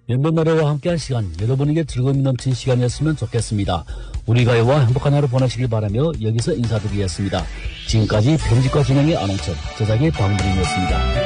몇몇 노래와 함께한 시간, 여러분에게 즐거움이 넘친 시간이었으면 좋겠습니다. 우리 가요와 행복한 하루 보내시길 바라며 여기서 인사드리겠습니다. 지금까지 편집과 진행의 안홍철, 제작의 방문이었습니다.